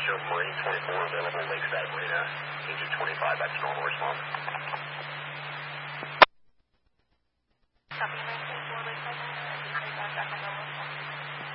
show Marine 24 available Lakeside Marina, engine 25, that's normal response. Copy, Marine 24, Lakeside Marina, engine 25, back on